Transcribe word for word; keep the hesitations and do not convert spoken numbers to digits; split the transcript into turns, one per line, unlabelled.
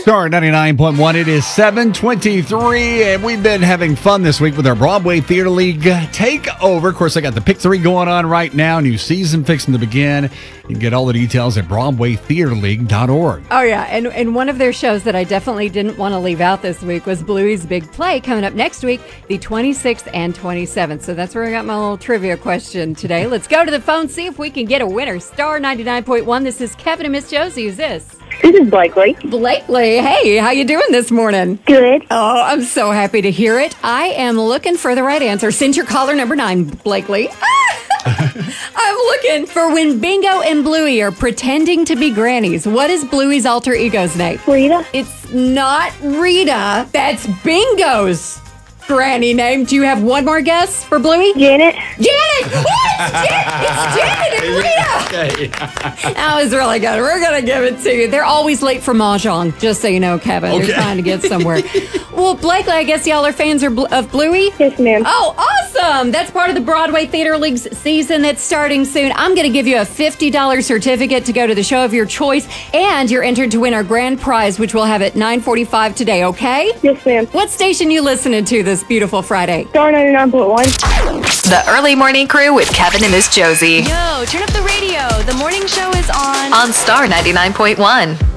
Star ninety-nine point one, it is seven twenty-three, and we've been having fun this week with our Broadway Theater League takeover. Of course, I got the Pick three going on right now, new season fixing to begin. You can get all the details at broadway theater league dot org.
Oh, yeah, and, and one of their shows that I definitely didn't want to leave out this week was Bluey's Big Play, coming up next week, the twenty-sixth and twenty-seventh. So that's where I got my little trivia question today. Let's go to the phone, see if we can get a winner. Star ninety-nine point one, this is Kevin and Miss Josie. Who's this?
This is Blakely.
Blakely, hey, how you doing this morning?
Good.
Oh, I'm so happy to hear it. I am looking for the right answer. Since you're caller number nine, Blakely. I'm looking for when Bingo and Bluey are pretending to be grannies. What is Bluey's alter ego's name?
Rita.
It's not Rita. That's Bingo's granny name. Do you have one more guess for Bluey?
Janet.
Janet! Oh, it's Janet! It's Janet and Rita! That was really good. We're going to give it to you. They're always late for Mahjong, just so you know, Kevin.
Okay.
They're trying to get somewhere. Well, Blakely, I guess y'all are fans of Bluey?
Yes, ma'am.
Oh, awesome! That's part of the Broadway Theater League's season that's starting soon. I'm going to give you a fifty dollars certificate to go to the show of your choice, and you're entered to win our grand prize, which we'll have at nine forty-five today, okay?
Yes, ma'am.
What station you listening to this beautiful Friday?
Star ninety-nine point one.
The Early Morning Crew with Kevin and Miss Josie
Yo, turn up the radio. The morning show is on.
on Star ninety-nine point one.